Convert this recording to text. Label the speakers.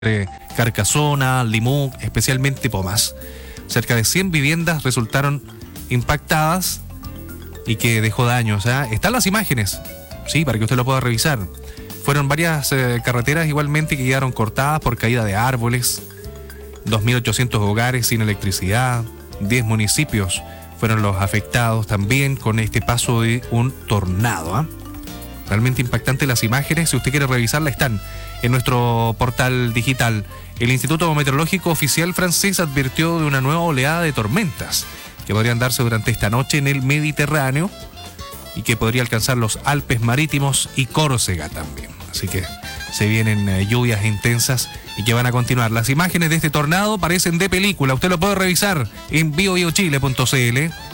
Speaker 1: Carcasona, Limú, especialmente Pomas. Cerca de 100 viviendas resultaron impactadas y que dejó daños. Están las imágenes, sí, para que usted lo pueda revisar. Fueron varias carreteras igualmente que quedaron cortadas por caída de árboles, 2.800 hogares sin electricidad, 10 municipios fueron los afectados también con este paso de un tornado. Realmente impactante las imágenes, si usted quiere revisarlas están en nuestro portal digital. El Instituto Meteorológico Oficial francés advirtió de una nueva oleada de tormentas que podrían darse durante esta noche en el Mediterráneo y que podría alcanzar los Alpes marítimos y Córcega también. Así que se vienen lluvias intensas y que van a continuar. Las imágenes de este tornado parecen de película. Usted lo puede revisar en biobiochile.cl.